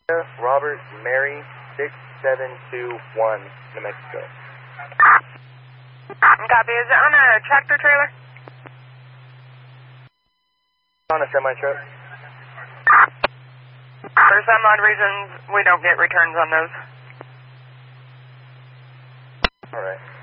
Robert Mary 6721, New Mexico. Copy. Is it on a tractor trailer? On a semi-truck. For some odd reasons, we don't get returns on those. Alright.